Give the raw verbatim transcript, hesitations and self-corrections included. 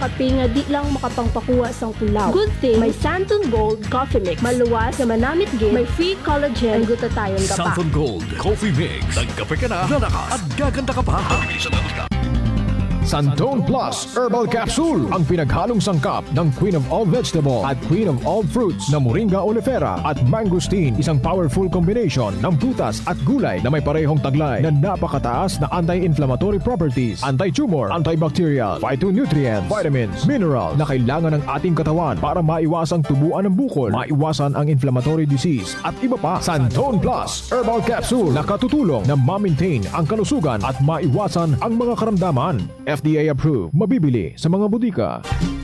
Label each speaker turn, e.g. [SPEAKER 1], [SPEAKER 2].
[SPEAKER 1] kape nga di lang makapangpakuha sang tulaw. Good thing, may Santon Gold Coffee Mix. Maluwas na manamit gid, may free collagen, ang gutatayon ka pa.
[SPEAKER 2] Santon Gold Coffee Mix. Nagkape ka na, lalakas at gaganda ka pa. Mabilis ang ka.
[SPEAKER 3] Santon Plus Herbal Capsule, ang pinaghalong sangkap ng Queen of All Vegetable at Queen of All Fruits na Moringa oleifera at mangosteen, isang powerful combination ng prutas at gulay na may parehong taglay na napakataas na anti-inflammatory properties, anti-tumor, antibacterial, phytonutrients, vitamins, mineral na kailangan ng ating katawan para maiwasang tubuan ng bukol, maiwasan ang inflammatory disease at iba pa. Santon Plus Herbal Capsule na katutulong na ma-maintain ang kalusugan at maiwasan ang mga karamdaman. F D A approved. Mabibili sa mga butika.